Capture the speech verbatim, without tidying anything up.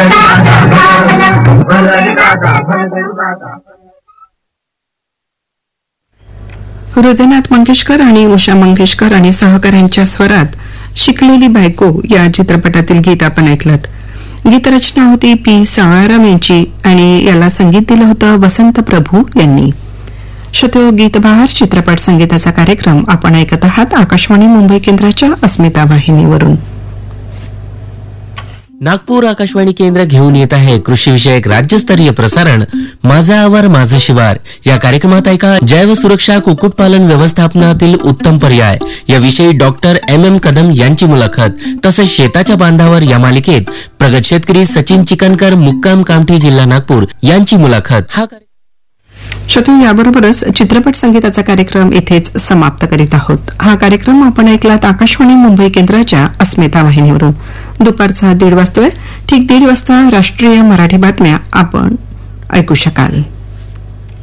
हृदयनाथ मंगेशकर आणि उषा मंगेशकर आणि सहकाऱ्यांच्या स्वरात शिकलेली बायको या चित्रपटातील गीत आपण ऐकलत. गीतरचना होती पी साळाराम यांची आणि याला संगीत दिलं होतं वसंत प्रभू यांनी. श्रोतो, गीतबहार चित्रपट संगीताचा कार्यक्रम आपण ऐकत आहात आकाशवाणी मुंबई केंद्राच्या अस्मिता वाहिनीवरून. नागपूर आकाशवाणी केंद्र घेऊन येत आहे कृषी विषयक राज्यस्तरीय प्रसारण माझा आवार माझं शिवार. या कार्यक्रमात ऐका जैव सुरक्षा कुक्कुटपालन व्यवस्थापनातील उत्तम पर्याय याविषयी डॉक्टर एम एम कदम यांची मुलाखत. तसंच शेताच्या बांधावर या मालिकेत प्रगत शेतकरी सचिन चिकनकर मुक्काम कामठी जिल्हा नागपूर यांची मुलाखत. हा श्रोतो, याबरोबरच चित्रपट संगीताचा कार्यक्रम इथेच समाप्त करीत आहोत. हा कार्यक्रम आपण ऐकलात आकाशवाणी मुंबई केंद्राच्या अस्मिता वाहिनीवरून. दुपारचा दीड वाजतोय. ठीक दीड वाजता राष्ट्रीय मराठी बातम्या आपण ऐकू शकाल.